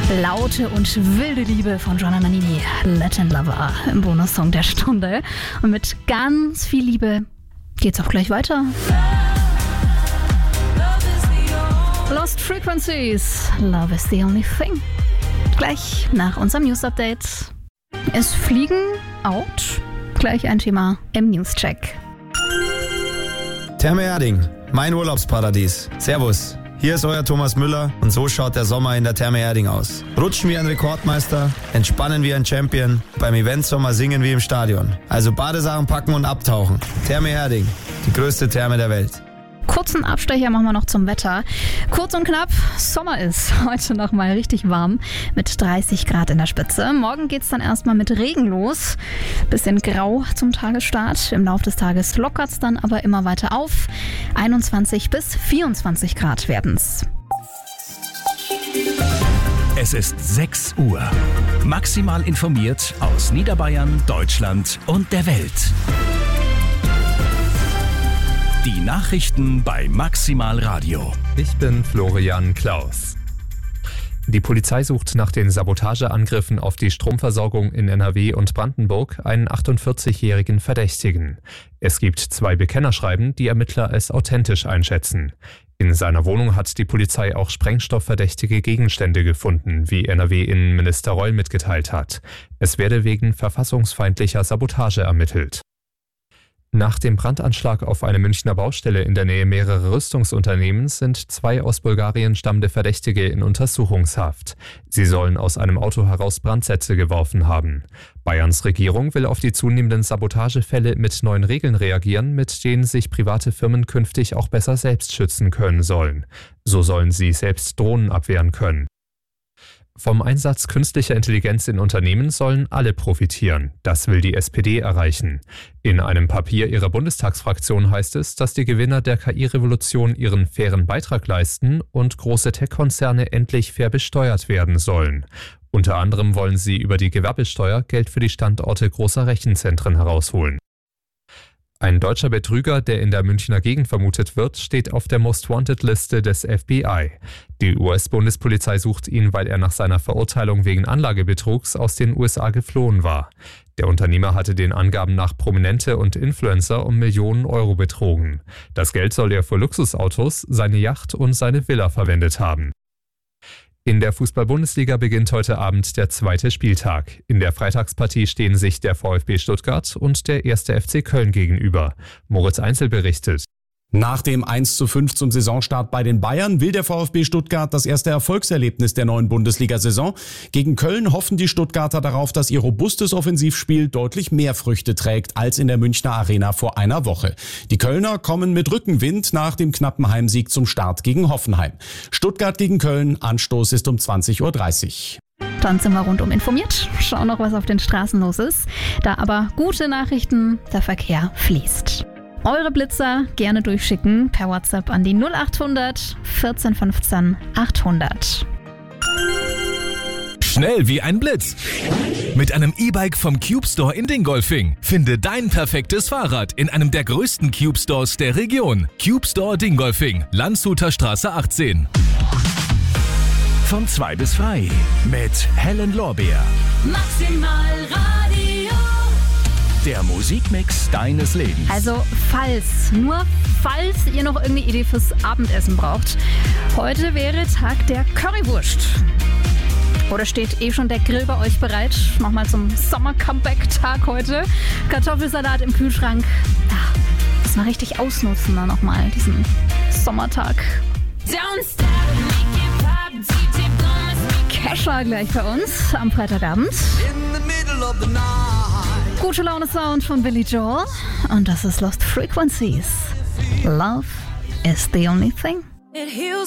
Laute und wilde Liebe von Gianna Nannini, Latin Lover, im Bonussong der Stunde. Und mit ganz viel Liebe geht's auch gleich weiter. Lost Frequencies, Love is the only thing. Gleich nach unserem News-Update. Es fliegen out. Gleich ein Thema im News-Check. Therme Erding, mein Urlaubsparadies. Servus. Hier ist euer Thomas Müller und so schaut der Sommer in der Therme Erding aus. Rutschen wie ein Rekordmeister, entspannen wie ein Champion, beim Eventsommer singen wie im Stadion. Also Badesachen packen und abtauchen. Therme Erding, die größte Therme der Welt. Kurzen Abstecher machen wir noch zum Wetter. Kurz und knapp, Sommer ist heute noch mal richtig warm mit 30 Grad in der Spitze. Morgen geht's dann erstmal mit Regen los. Bisschen grau zum Tagesstart. Im Laufe des Tages lockert's dann aber immer weiter auf. 21 bis 24 Grad werden's. Es ist 6 Uhr. Maximal informiert aus Niederbayern, Deutschland und der Welt. Die Nachrichten bei Maximal Radio. Ich bin Florian Klaus. Die Polizei sucht nach den Sabotageangriffen auf die Stromversorgung in NRW und Brandenburg einen 48-jährigen Verdächtigen. Es gibt 2 Bekennerschreiben, die Ermittler als authentisch einschätzen. In seiner Wohnung hat die Polizei auch sprengstoffverdächtige Gegenstände gefunden, wie NRW-Innenminister Reul mitgeteilt hat. Es werde wegen verfassungsfeindlicher Sabotage ermittelt. Nach dem Brandanschlag auf eine Münchner Baustelle in der Nähe mehrerer Rüstungsunternehmen sind 2 aus Bulgarien stammende Verdächtige in Untersuchungshaft. Sie sollen aus einem Auto heraus Brandsätze geworfen haben. Bayerns Regierung will auf die zunehmenden Sabotagefälle mit neuen Regeln reagieren, mit denen sich private Firmen künftig auch besser selbst schützen können sollen. So sollen sie selbst Drohnen abwehren können. Vom Einsatz künstlicher Intelligenz in Unternehmen sollen alle profitieren. Das will die SPD erreichen. In einem Papier ihrer Bundestagsfraktion heißt es, dass die Gewinner der KI-Revolution ihren fairen Beitrag leisten und große Tech-Konzerne endlich fair besteuert werden sollen. Unter anderem wollen sie über die Gewerbesteuer Geld für die Standorte großer Rechenzentren herausholen. Ein deutscher Betrüger, der in der Münchner Gegend vermutet wird, steht auf der Most-Wanted-Liste des FBI. Die US-Bundespolizei sucht ihn, weil er nach seiner Verurteilung wegen Anlagebetrugs aus den USA geflohen war. Der Unternehmer hatte den Angaben nach Prominente und Influencer um Millionen Euro betrogen. Das Geld soll er für Luxusautos, seine Yacht und seine Villa verwendet haben. In der Fußball-Bundesliga beginnt heute Abend der 2. Spieltag. In der Freitagspartie stehen sich der VfB Stuttgart und der 1. FC Köln gegenüber. Moritz Einzel berichtet. Nach dem 1:5 zum Saisonstart bei den Bayern will der VfB Stuttgart das erste Erfolgserlebnis der neuen Bundesliga-Saison. Gegen Köln hoffen die Stuttgarter darauf, dass ihr robustes Offensivspiel deutlich mehr Früchte trägt als in der Münchner Arena vor einer Woche. Die Kölner kommen mit Rückenwind nach dem knappen Heimsieg zum Start gegen Hoffenheim. Stuttgart gegen Köln, Anstoß ist um 20:30 Uhr. Dann sind wir rundum informiert. Schauen noch, was auf den Straßen los ist. Da aber gute Nachrichten, der Verkehr fließt. Eure Blitzer gerne durchschicken per WhatsApp an die 0800 14 15 800. Schnell wie ein Blitz. Mit einem E-Bike vom Cube Store in Dingolfing. Finde dein perfektes Fahrrad in einem der größten Cube Stores der Region. Cube Store Dingolfing, Landshuter Straße 18. Von 2 bis frei mit Helen Lorbeer. Maximal Radio. Der Musikmix deines Lebens. Also falls ihr noch irgendeine Idee fürs Abendessen braucht, heute wäre Tag der Currywurst. Oder steht schon der Grill bei euch bereit? Nochmal zum Sommer-Comeback-Tag heute. Kartoffelsalat im Kühlschrank. Ja, das mal richtig ausnutzen dann nochmal, diesen Sommertag. Kesha gleich bei uns am Freitagabend. Gute Laune Sound von Billy Joel. Und das ist Lost Frequencies. Love is the only thing.